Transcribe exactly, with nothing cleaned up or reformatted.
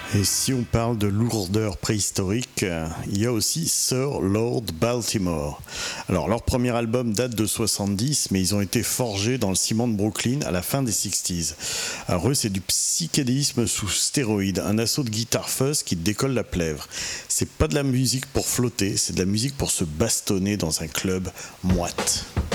Et si on parle de lourdeur préhistorique, il y a aussi Sir Lord Baltimore. Alors leur premier album date de soixante-dix, mais ils ont été forgés dans le ciment de Brooklyn à la fin des soixante. Alors eux, c'est du psychédélisme sous stéroïdes, un assaut de guitare fuzz qui décolle la plèvre. C'est pas de la musique pour flotter, c'est de la musique pour se bastonner dans un club moite.